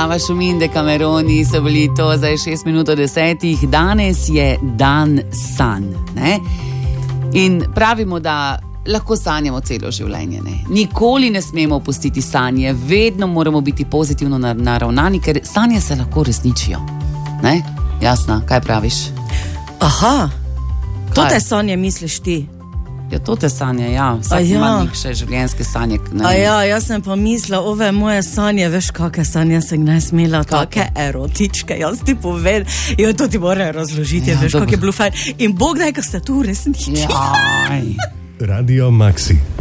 Ava Šumin, Decameroni so bili to za 6 minut do 10. Danes je dan sanj, ne? In pravimo, da lahko sanjamo celo življenje, ne? Nikoli ne smemo opustiti sanje, vedno moramo biti pozitivno naravnani, ker sanje se lahko resničijo, ne? Jasna, kaj praviš? Aha, to te sanje misliš ti? Ja, to te sanje, ja. Vsak ima nekaj življenjske sanje. Jaz sem pa mislila, ove moje sanje, veš, kakve sanje sem ne smela, take erotičke, jaz ti povem, jo to ti morajo razložiti, veš, kak je bilo fajn. In Bog daj, ko ste tu resničili. Radio Maxi.